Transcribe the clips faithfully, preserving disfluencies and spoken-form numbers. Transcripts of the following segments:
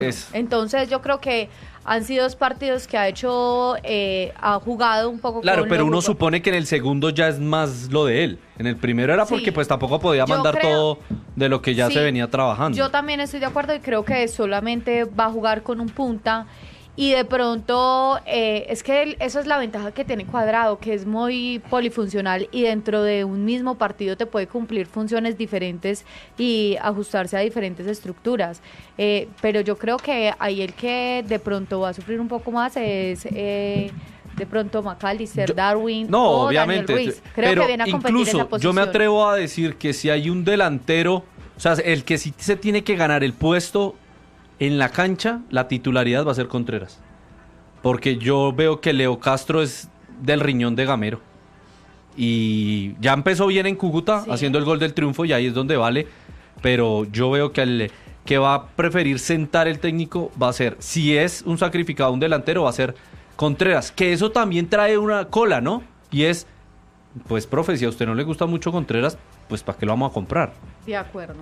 Es. Entonces yo creo que han sido dos partidos que ha hecho, eh, ha jugado un poco Claro, con pero lo uno jugó. supone que en el segundo ya es más lo de él. En el primero era porque Sí. pues tampoco podía Yo mandar creo- todo de lo que ya Sí. se venía trabajando. Yo también estoy de acuerdo y creo que solamente va a jugar con un punta y de pronto eh, es que él- eso es la ventaja que tiene Cuadrado, que es muy polifuncional y dentro de un mismo partido te puede cumplir funciones diferentes y ajustarse a diferentes estructuras. Eh, pero yo creo que ahí el que de pronto va a sufrir un poco más es eh, de pronto McAllister, Yo- Darwin No, o obviamente. Daniel Ruiz. Creo pero que viene a competir incluso esa posición. yo me atrevo a decir que si hay un delantero, o sea, el que sí se tiene que ganar el puesto en la cancha, la titularidad va a ser Contreras. Porque yo veo que Leo Castro es del riñón de Gamero. Y ya empezó bien en Cúcuta, Sí. haciendo el gol del triunfo, y ahí es donde vale. Pero yo veo que el que va a preferir sentar el técnico va a ser, si es un sacrificado, un delantero, va a ser Contreras. Que eso también trae una cola, ¿no? Y es, pues, profe, si a usted no le gusta mucho Contreras, pues, ¿para qué lo vamos a comprar? De acuerdo.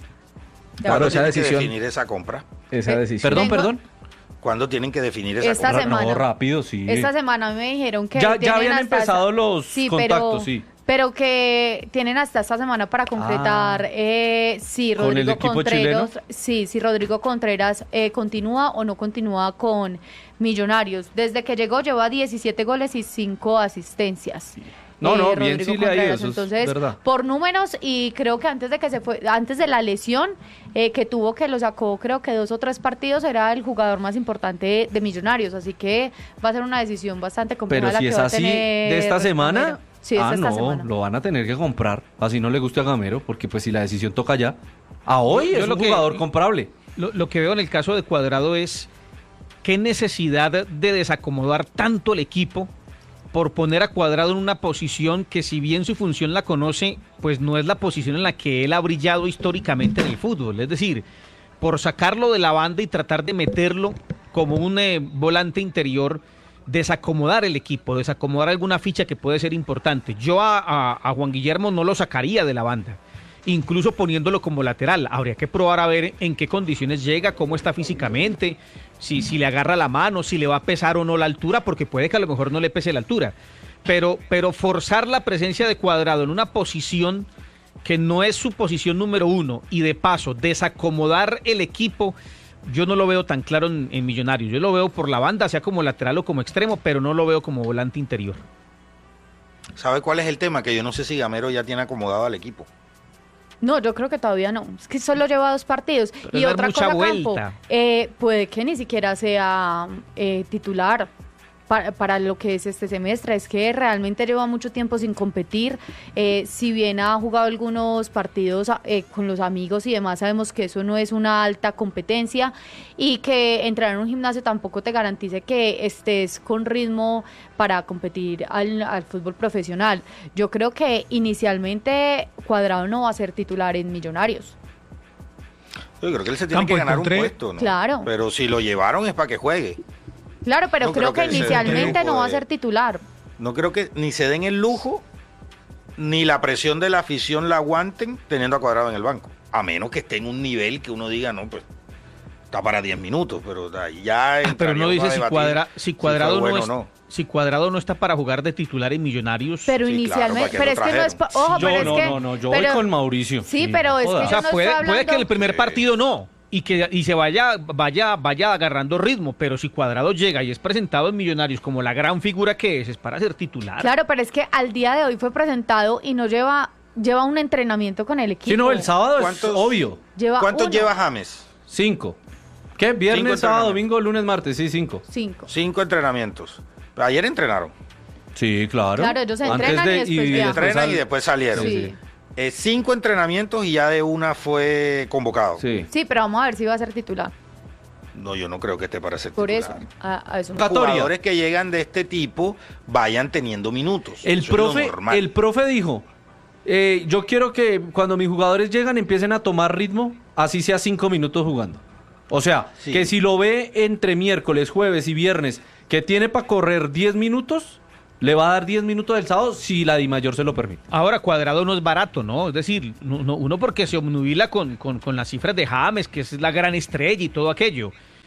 De Claro, acuerdo. esa ¿Cuándo tienen que decisión- definir esa compra? Esa Eh, decisión. Perdón, Vengo- perdón. ¿Cuándo tienen que definir esa Esta compra? semana. No, rápido, sí. Esta semana me dijeron que Ya- ya tienen habían hasta empezado esta- los sí, contactos, pero, sí. pero que tienen hasta esta semana para concretar Ah. eh, si ¿Con el Rodrigo equipo Contreras, chileno? sí, si Rodrigo Contreras eh, continúa o no continúa con Millonarios. Desde que llegó lleva diecisiete goles y cinco asistencias. No, no, bien Rodrigo sí le ha ido, Contreras. eso es Entonces, verdad. por números y creo que antes de que se fue, antes de la lesión eh, que tuvo, que lo sacó creo que dos o tres partidos, era el jugador más importante de Millonarios, así que va a ser una decisión bastante compleja Pero la si que es va a así tener de esta semana, Gamero. Sí, es ah, de esta no, semana. lo van a tener que comprar. Así no le guste a Gamero, porque pues si la decisión toca ya. A hoy Yo es lo un que- jugador comprable. Lo, lo que veo en el caso de Cuadrado es qué necesidad de desacomodar tanto el equipo por poner a Cuadrado en una posición que, si bien su función la conoce, pues no es la posición en la que él ha brillado históricamente en el fútbol. Es decir, por sacarlo de la banda y tratar de meterlo como un eh, volante interior, desacomodar el equipo, desacomodar alguna ficha que puede ser importante. Yo a, a, a Juan Guillermo no lo sacaría de la banda, incluso poniéndolo como lateral. Habría que probar a ver en qué condiciones llega, cómo está físicamente, si, si le agarra la mano, si le va a pesar o no la altura, porque puede que a lo mejor no le pese la altura. Pero, pero forzar la presencia de Cuadrado en una posición que no es su posición número uno y de paso desacomodar el equipo, yo no lo veo tan claro en, en Millonarios. Yo lo veo por la banda, sea como lateral o como extremo, pero no lo veo como volante interior. ¿Sabe cuál es el tema? Que yo no sé si Gamero ya tiene acomodado al equipo. No, yo creo que todavía no. Es que solo lleva dos partidos. Pero y dar otra mucha cosa, Campo, vuelta. eh, puede que ni siquiera sea eh, titular para, para lo que es este semestre. Es que realmente lleva mucho tiempo sin competir. Eh, si bien ha jugado algunos partidos eh, con los amigos y demás, sabemos que eso no es una alta competencia y que entrar en un gimnasio tampoco te garantice que estés con ritmo para competir al, al fútbol profesional. Yo creo que inicialmente Cuadrado no va a ser titular en Millonarios. Yo creo que él se tiene Campo, que ganar encontré- un puesto, ¿no? Claro. Pero si lo llevaron es para que juegue. Claro, pero No creo, creo que, que se den el inicialmente lujo no va a de- ser titular. No creo que ni se den el lujo, ni la presión de la afición la aguanten teniendo a Cuadrado en el banco. A menos que esté en un nivel que uno diga, no, pues está para diez minutos, pero de ahí ya... Ah, pero no entraríamos dice a si, debatir cuadra, si Cuadrado fue bueno no, es, o no. si Cuadrado no está para jugar de titular en Millonarios. Pero Sí, inicialmente, claro, ¿para qué pero lo es que no es... pa- Ojo, yo pero es no, que, no, no, yo pero- voy con Mauricio. Sí, pero es que joda. yo O sea, no puede, estoy puede que el hablando- primer partido no, y que y se vaya, vaya, vaya agarrando ritmo, pero si Cuadrado llega y es presentado en Millonarios como la gran figura que es, es para ser titular. Claro, pero es que al día de hoy fue presentado y no lleva lleva un entrenamiento con el equipo. Sí, no, el sábado es ¿Cuántos- obvio. Lleva ¿Cuántos uno. lleva James? Cinco. ¿Qué? Viernes, Cinco sábado, entrenamientos. domingo, lunes, martes. Sí, cinco. Cinco. Cinco entrenamientos. Ayer entrenaron. Sí, claro. Claro, ellos Antes entrenan y de- después viajan. Entrenan sal- y después salieron. Sí. Eh, cinco entrenamientos y ya de una fue convocado. Sí. Sí, pero vamos a ver si va a ser titular. No, yo no creo que esté para ser Por eso, titular. a, a eso. Convocatoria. Jugadores que llegan de este tipo vayan teniendo minutos. El Eso es lo profe, normal. el profe dijo, eh, yo quiero que cuando mis jugadores llegan empiecen a tomar ritmo, así sea cinco minutos jugando. O sea, Sí. que si lo ve entre miércoles, jueves y viernes, que tiene para correr diez minutos, le va a dar diez minutos del sábado si la Dimayor se lo permite. Ahora, Cuadrado no es barato, ¿no? Es decir, no- no- uno porque se obnubila con, con, con las cifras de James, que es la gran estrella y todo aquello.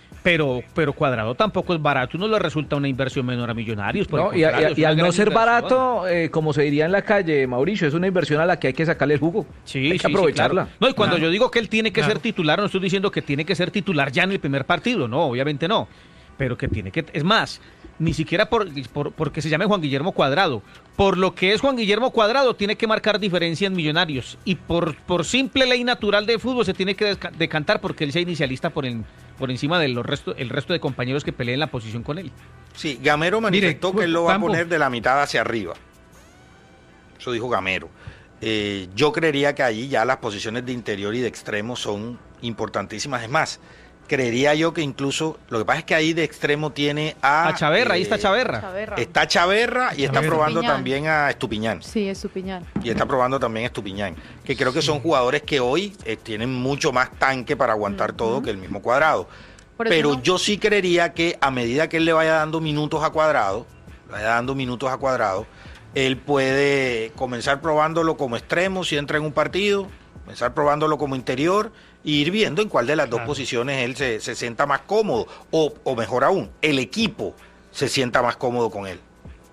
Pero, pero Cuadrado tampoco es barato, no le resulta una inversión menor a Millonarios. No, y, a, y, y al no ser barato, eh, como se diría en la calle, Mauricio, es una inversión a la que hay que sacarle el jugo. Sí, hay que sí, aprovecharla. Sí, claro. No, y cuando Claro. yo digo que él tiene que Claro. ser titular, no estoy diciendo que tiene que ser titular ya en el primer partido, no, obviamente no. Pero que tiene que, es más, ni siquiera por, por porque se llame Juan Guillermo Cuadrado, por lo que es Juan Guillermo Cuadrado tiene que marcar diferencia en Millonarios, y por, por simple ley natural de fútbol se tiene que desca- decantar porque él sea inicialista por, el, por encima del resto, el resto de compañeros que peleen la posición con él. Sí, Gamero manifestó Mire, que él lo va a Campo. poner de la mitad hacia arriba. Eso dijo Gamero. Eh, yo creería que allí ya las posiciones de interior y de extremo son importantísimas. Es más, creería yo que incluso, lo que pasa es que ahí de extremo tiene a... A Chaverra, ahí está eh, Chaverra. Chaverra. Está Chaverra y está Chaverra. probando Estupiñán. también a Estupiñán. Sí, es Estupiñán. Y está probando también a Estupiñán. Que creo que son jugadores que hoy eh, tienen mucho más tanque para aguantar todo que el mismo Cuadrado. Por eso Pero no- yo sí creería que a medida que él le vaya dando minutos a Cuadrado, le vaya dando minutos a Cuadrado, él puede comenzar probándolo como extremo si entra en un partido, comenzar probándolo como interior e ir viendo en cuál de las dos Claro. posiciones él se, se sienta más cómodo. O, o mejor aún, el equipo se sienta más cómodo con él.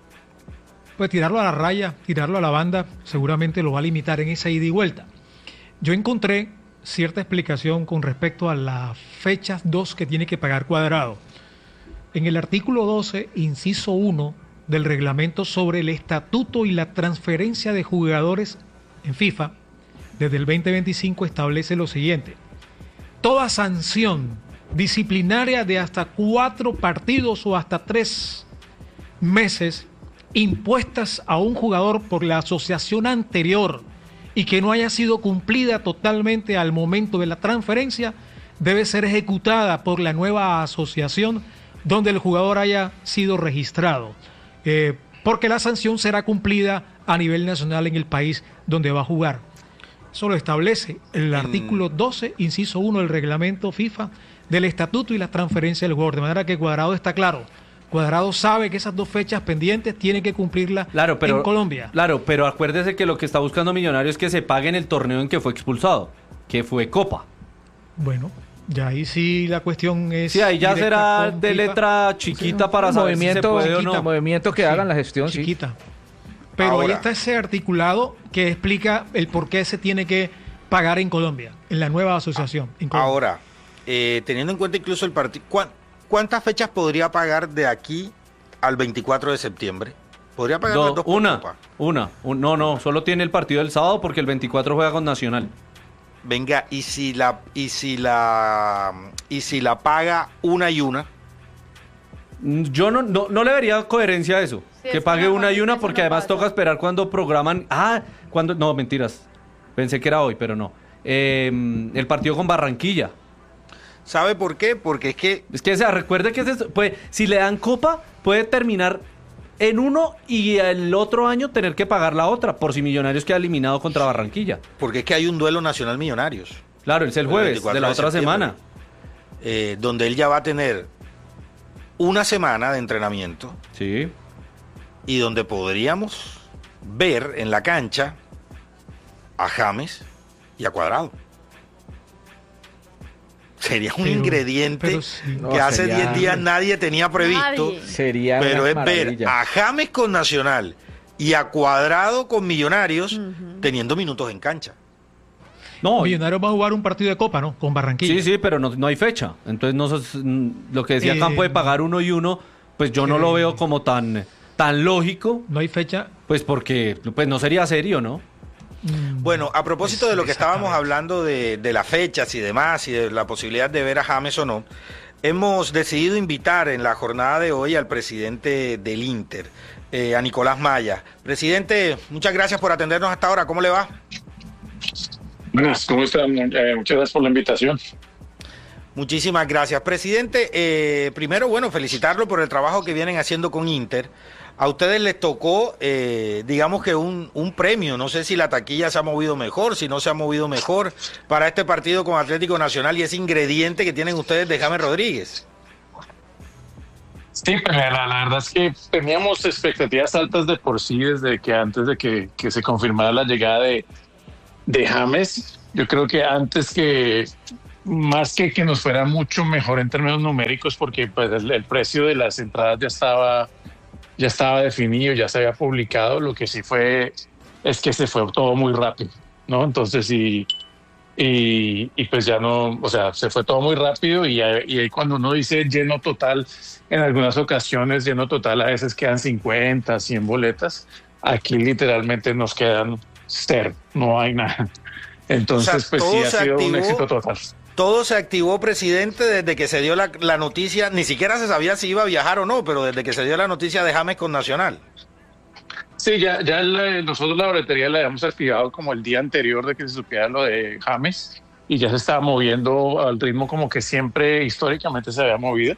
Pues tirarlo a la raya, tirarlo a la banda, seguramente lo va a limitar en esa ida y vuelta. Yo encontré cierta explicación con respecto a las fechas dos que tiene que pagar Cuadrado. En el artículo doce, inciso uno del reglamento sobre el estatuto y la transferencia de jugadores en FIFA, desde el veinte veinticinco establece lo siguiente: toda sanción disciplinaria de hasta cuatro partidos o hasta tres meses impuestas a un jugador por la asociación anterior y que no haya sido cumplida totalmente al momento de la transferencia, debe ser ejecutada por la nueva asociación donde el jugador haya sido registrado, eh, porque la sanción será cumplida a nivel nacional en el país donde va a jugar. Eso lo establece el artículo doce, inciso uno del reglamento FIFA del estatuto y la transferencia del jugador, de manera que Cuadrado está claro. Cuadrado sabe que esas dos fechas pendientes tiene que cumplirlas Claro, pero, en Colombia. Claro, pero acuérdese que lo que está buscando Millonarios es que se pague en el torneo en que fue expulsado, que fue Copa. Bueno, ya ahí sí la cuestión es... Sí, ahí ya directa será con de FIFA. letra chiquita para saber si se movimiento, puede o chiquita, no. movimiento que Sí, hagan la gestión, sí. chiquita. Pero ahí Ahora. está ese articulado que explica el por qué se tiene que pagar en Colombia, en la nueva asociación. en Colombia. Ahora, eh, teniendo en cuenta incluso el partido, ¿cuántas fechas podría pagar de aquí al veinticuatro de septiembre? ¿Podría pagar Do- las dos por una, Copa? una, un- no, no, solo tiene el partido del sábado porque el veinticuatro juega con Nacional. Venga, y si la y si la y si la paga una y una, Mm, Yo no, no, no le vería coherencia a eso, Sí, que es pague que una y una normalmente porque eso no además pasa. toca esperar cuando programan, ah, cuando, no, mentiras, pensé que era hoy, pero no. Eh, el partido con Barranquilla. ¿sabe por qué? Porque es que Es que, o sea, recuerde que es esto, pues, si le dan copa, puede terminar en uno y el otro año tener que pagar la otra, por si Millonarios queda eliminado contra Barranquilla. porque es que hay un duelo nacional Millonarios. Claro, es el El jueves veinticuatro de la de otra septiembre. semana. eh, donde él ya va a tener una semana de entrenamiento Sí. y donde podríamos ver en la cancha a James y a Cuadrado. Sería un Pero- ingrediente pero sí. que No, hace sería- diez días nadie tenía previsto, Nadie. Sería pero una es ver maravilla. a James con Nacional y a Cuadrado con Millonarios teniendo minutos en cancha. No, y- Millonarios va a jugar un partido de Copa, ¿no? Con Barranquilla. sí, sí, pero no, no hay fecha. Entonces, no, sos- mm, lo que decía Eh, Campo de pagar uno y uno, pues yo no lo eh, veo como tan, tan lógico, No hay fecha. pues porque pues no sería serio, ¿no? mm, Bueno, a propósito es- de lo que estábamos exactamente. hablando de, de las fechas y demás y de la posibilidad de ver a James o no, hemos decidido invitar en la jornada de hoy al presidente del Inter, eh, a Nicolás Maya. Presidente, muchas gracias por atendernos hasta ahora. ¿Cómo le va? Buenas, ¿cómo están? Eh, muchas gracias por la invitación. Muchísimas gracias. Presidente, eh, primero, bueno, felicitarlo por el trabajo que vienen haciendo con Inter. A ustedes les tocó, eh, digamos que un, un premio. No sé si la taquilla se ha movido mejor, si no se ha movido mejor para este partido con Atlético Nacional y ese ingrediente que tienen ustedes de James Rodríguez. Sí, pues, la, la verdad es que teníamos expectativas altas de por sí desde que antes de que, que se confirmara la llegada de, de James. Yo creo que antes que, más que que nos fuera mucho mejor en términos numéricos, porque pues el, el precio de las entradas ya estaba, ya estaba definido, ya se había publicado. Lo que sí fue es que se fue todo muy rápido, ¿no? Entonces, y, y, y pues ya no, o sea, se fue todo muy rápido y, y ahí cuando uno dice lleno total, en algunas ocasiones lleno total a veces quedan cincuenta, cien boletas. Aquí literalmente nos quedan cero, no hay nada. Entonces, O sea, pues todo sí ha se sido un activó. éxito total. Todo se activó, presidente, desde que se dio la, la noticia. Ni siquiera se sabía si iba a viajar o no, pero desde que se dio la noticia de James con Nacional. Sí, ya, ya la- nosotros la boletería la habíamos activado como el día anterior de que se supiera lo de James y ya se estaba moviendo al ritmo como que siempre históricamente se había movido.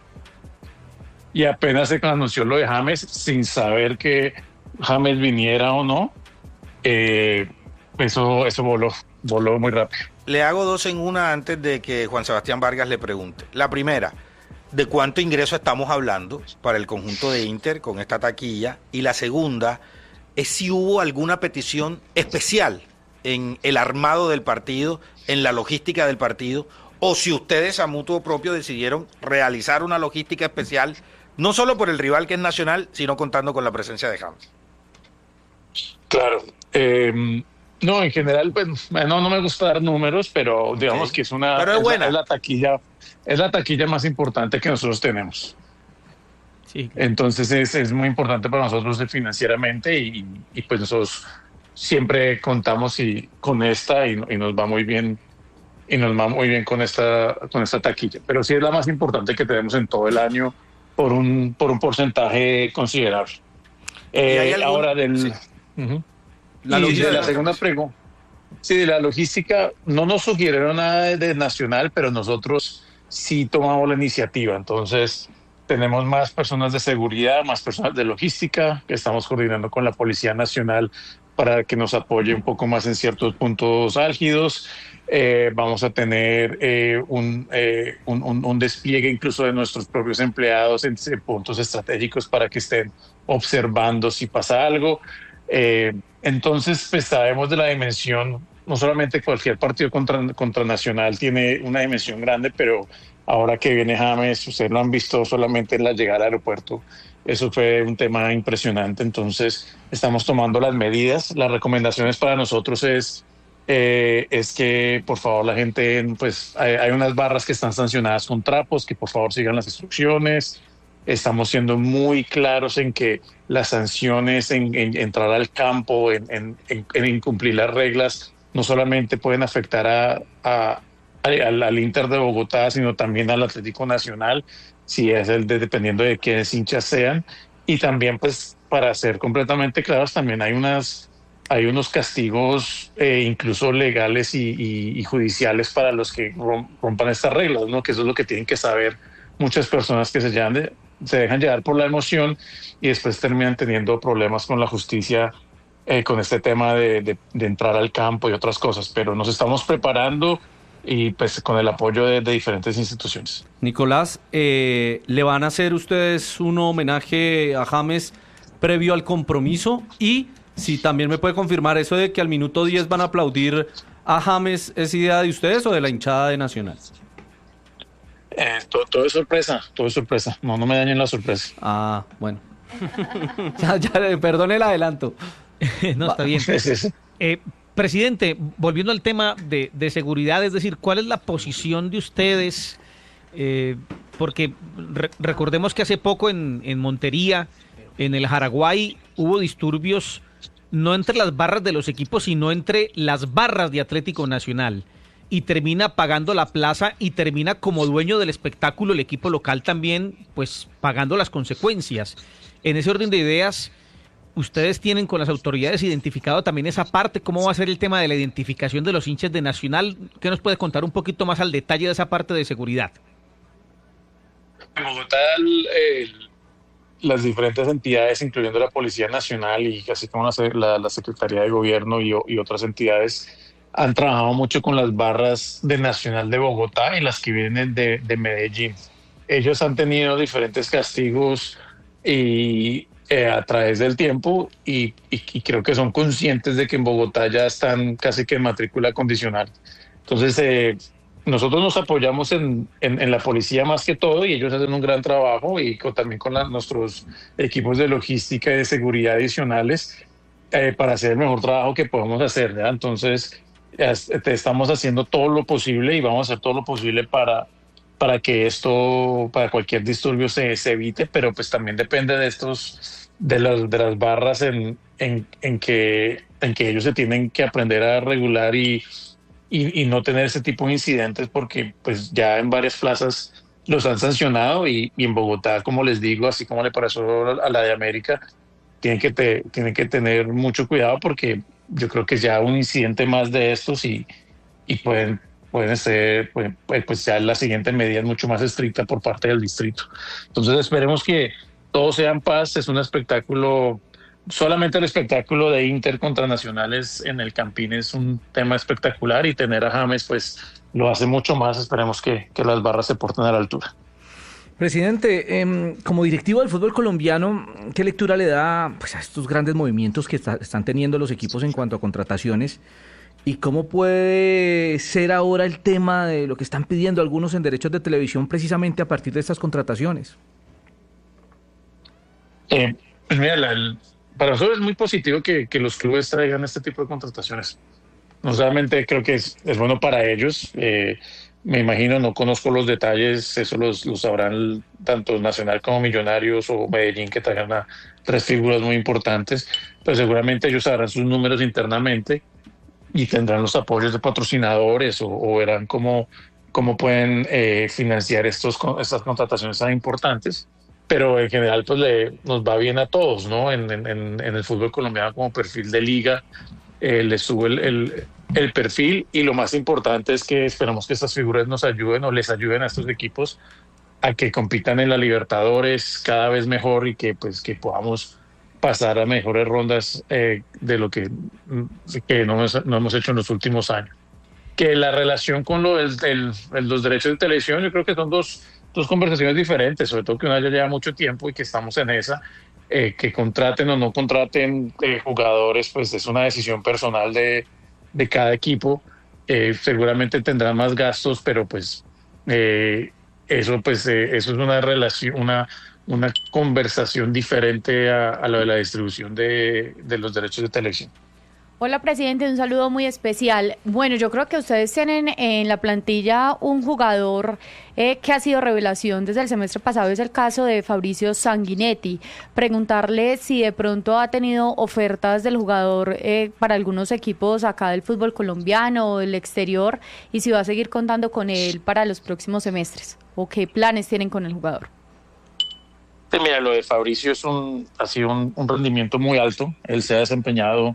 Y apenas se anunció lo de James, sin saber que James viniera o no, eh, eso, eso voló, voló muy rápido. Le hago dos en una antes de que Juan Sebastián Vargas le pregunte. La primera, ¿de cuánto ingreso estamos hablando para el conjunto de Inter con esta taquilla? Y la segunda es si hubo alguna petición especial en el armado del partido, en la logística del partido, o si ustedes a mutuo propio decidieron realizar una logística especial, no solo por el rival que es Nacional, sino contando con la presencia de James. Claro. Eh, no, en general, pues, no, no me gusta dar números, pero digamos Ok. que es una, Pero es la- buena. es la taquilla, es la taquilla más importante que nosotros tenemos. Sí. Entonces es, es muy importante para nosotros financieramente y, y pues nosotros siempre contamos y, con esta y, y nos va muy bien y nos va muy bien con esta con esta taquilla. Pero sí es la más importante que tenemos en todo el año por un por un porcentaje considerable. Eh, hay algún- ahora del sí. Ujú. La y logística de la de segunda nosotros. pregunta. Sí, de la logística no nos sugirieron nada de, de Nacional, pero nosotros sí tomamos la iniciativa. Entonces, tenemos más personas de seguridad, más personas de logística, que estamos coordinando con la Policía Nacional para que nos apoye un poco más en ciertos puntos álgidos. Eh, vamos a tener eh, un, eh, un, un, un despliegue incluso de nuestros propios empleados en, en puntos estratégicos para que estén observando si pasa algo. Eh, entonces, pues sabemos de la dimensión, no solamente cualquier partido contra, contra Nacional tiene una dimensión grande, pero ahora que viene James, ustedes lo han visto solamente en la llegada al aeropuerto, eso fue un tema impresionante. Entonces, estamos tomando las medidas. Las recomendaciones para nosotros es, eh, es que por favor la gente, pues hay, hay unas barras que están sancionadas con trapos, que por favor sigan las instrucciones. Estamos siendo muy claros en que las sanciones en, en entrar al campo, en, en, en, en incumplir las reglas, no solamente pueden afectar a, a, al, al Inter de Bogotá, sino también al Atlético Nacional, si es el de, dependiendo de quiénes hinchas sean. Y también, pues, para ser completamente claros, también hay unas hay unos castigos eh, incluso legales y, y, y judiciales para los que rompan estas reglas, ¿no? Que eso es lo que tienen que saber muchas personas que se llevan de, se dejan llevar por la emoción y después terminan teniendo problemas con la justicia eh, con este tema de, de, de entrar al campo y otras cosas, pero nos estamos preparando y pues con el apoyo de, de diferentes instituciones. Nicolás, eh, ¿le van a hacer ustedes un homenaje a James previo al compromiso? Y si también me puede confirmar eso de que al minuto diez van a aplaudir a James, ¿es idea de ustedes o de la hinchada de Nacional? Eh, todo, todo es sorpresa, todo es sorpresa. No, no me dañen la sorpresa. Ah, bueno. ya, ya, perdón el adelanto. No, está bien. Sí, sí, sí. Eh, presidente, volviendo al tema de, de seguridad, es decir, ¿cuál es la posición de ustedes? Eh, porque re- recordemos que hace poco en, en Montería, en el Jaraguay, hubo disturbios no entre las barras de los equipos, sino entre las barras de Atlético Nacional. Y termina pagando la plaza y termina como dueño del espectáculo el equipo local también, pues pagando las consecuencias. En ese orden de ideas, ustedes tienen con las autoridades identificado también esa parte. ¿Cómo va a ser el tema de la identificación de los hinchas de Nacional? ¿Qué nos puede contar un poquito más al detalle de esa parte de seguridad? En Bogotá, el, el, las diferentes entidades, incluyendo la Policía Nacional y así como la, la, la Secretaría de Gobierno y, y otras entidades, han trabajado mucho con las barras de Nacional de Bogotá y las que vienen de, de Medellín. Ellos han tenido diferentes castigos y, eh, a través del tiempo y, y, y creo que son conscientes de que en Bogotá ya están casi que en matrícula condicional. Entonces, eh, nosotros nos apoyamos en, en, en la policía más que todo y ellos hacen un gran trabajo y con, también con la, nuestros equipos de logística y de seguridad adicionales eh, para hacer el mejor trabajo que podemos hacer, ¿verdad? Entonces, te estamos haciendo todo lo posible y vamos a hacer todo lo posible para, para que esto, para cualquier disturbio se, se evite, pero pues también depende de estos, de las, de las barras en, en, en, que, en que ellos se tienen que aprender a regular y, y, y no tener ese tipo de incidentes, porque pues ya en varias plazas los han sancionado y, y en Bogotá, como les digo, así como le pasó a la de América, tienen que, te, tienen que tener mucho cuidado porque yo creo que ya un incidente más de estos y, y pueden, pueden ser, pueden, pues ya la siguiente medida es mucho más estricta por parte del distrito. Entonces esperemos que todo sea en paz. Es un espectáculo, solamente el espectáculo de Inter contra Nacionales en el Campín es un tema espectacular y tener a James pues lo hace mucho más. Esperemos que, que las barras se porten a la altura. Presidente, eh, como directivo del fútbol colombiano, ¿qué lectura le da pues, a estos grandes movimientos que está, están teniendo los equipos en cuanto a contrataciones? ¿Y cómo puede ser ahora el tema de lo que están pidiendo algunos en derechos de televisión precisamente a partir de estas contrataciones? Eh, pues mira, la, el, para nosotros es muy positivo que, que los clubes traigan este tipo de contrataciones. No solamente creo que es, es bueno para ellos, eh, me imagino, no conozco los detalles, eso los, los sabrán tanto Nacional como Millonarios o Medellín, que traigan a tres figuras muy importantes, pero seguramente ellos sabrán sus números internamente y tendrán los apoyos de patrocinadores o, o verán cómo, cómo pueden eh, financiar estos, estas contrataciones tan importantes. Pero en general pues le, nos va bien a todos, ¿no? En, en, en el fútbol colombiano como perfil de liga, eh, le sube el, el, el perfil y lo más importante es que esperamos que estas figuras nos ayuden o les ayuden a estos equipos a que compitan en la Libertadores cada vez mejor y que pues que podamos pasar a mejores rondas eh, de lo que, que no, hemos, no hemos hecho en los últimos años. Que la relación con lo del, del, los derechos de televisión, yo creo que son dos, dos conversaciones diferentes, sobre todo que una ya lleva mucho tiempo y que estamos en esa. Eh, que contraten o no contraten eh, jugadores, pues es una decisión personal de, de cada equipo. Eh, seguramente tendrán más gastos, pero pues eh, eso pues eh, eso es una relación, una, una conversación diferente a, a lo de la distribución de, de los derechos de televisión. Hola, presidente, un saludo muy especial. Bueno, yo creo que ustedes tienen en la plantilla un jugador eh, que ha sido revelación desde el semestre pasado, es el caso de Fabricio Sanguinetti. Preguntarle si de pronto ha tenido ofertas del jugador eh, para algunos equipos acá del fútbol colombiano o del exterior y si va a seguir contando con él para los próximos semestres o qué planes tienen con el jugador. Sí, mira, lo de Fabricio es un, ha sido un, un rendimiento muy alto. Él se ha desempeñado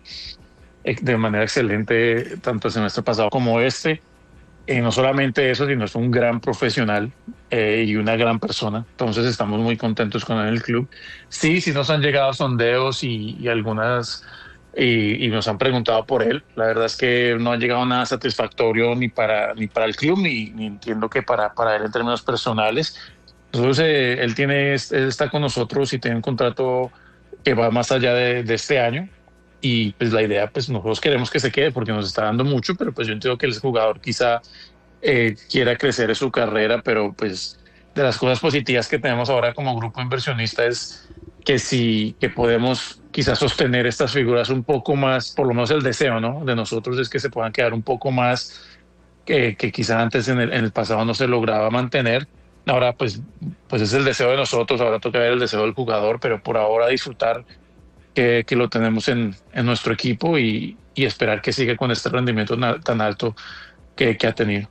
de manera excelente tanto el semestre pasado como este. Y no solamente eso, sino es un gran profesional eh, y una gran persona. Entonces estamos muy contentos con él en el club. Sí, sí nos han llegado sondeos y, y algunas y, y nos han preguntado por él. La verdad es que no ha llegado nada satisfactorio ni para ni para el club ni, ni entiendo que para, para él en términos personales. Entonces eh, él tiene él está con nosotros y tiene un contrato que va más allá de, de este año. Y pues la idea, pues nosotros queremos que se quede porque nos está dando mucho, pero pues yo entiendo que el jugador quizá eh, quiera crecer en su carrera, pero pues de las cosas positivas que tenemos ahora como grupo inversionista es que sí, que podemos quizás sostener estas figuras un poco más, por lo menos el deseo, ¿no? De nosotros es que se puedan quedar un poco más, que, que quizá antes en el, en el pasado no se lograba mantener. Ahora pues, pues es el deseo de nosotros, ahora toca ver el deseo del jugador, pero por ahora disfrutar Que, que lo tenemos en, en nuestro equipo y, y esperar que siga con este rendimiento na, tan alto que, que ha tenido.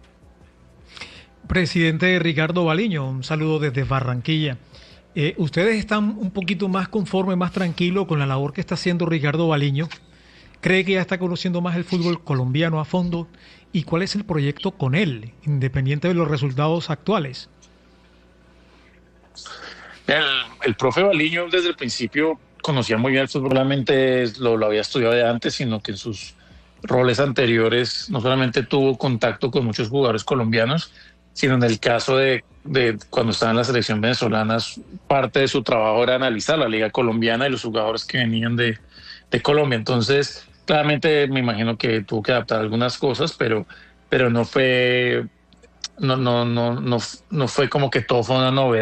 Presidente Ricardo Baliño, un saludo desde Barranquilla. Eh, ¿Ustedes están un poquito más conformes, más tranquilos con la labor que está haciendo Ricardo Baliño? ¿Cree que ya está conociendo más el fútbol colombiano a fondo? ¿Y cuál es el proyecto con él, independiente de los resultados actuales? El, el profe Baliño desde el principio conocía muy bien el fútbol, solamente lo, lo había estudiado de antes, sino que en sus roles anteriores no solamente tuvo contacto con muchos jugadores colombianos, sino en el caso de, de cuando estaba en la selección venezolana, parte de su trabajo era analizar la liga colombiana y los jugadores que venían de, de Colombia. Entonces, claramente me imagino que tuvo que adaptar algunas cosas, pero, pero no fue no, no, no, no, no fue como que todo fue una novedad.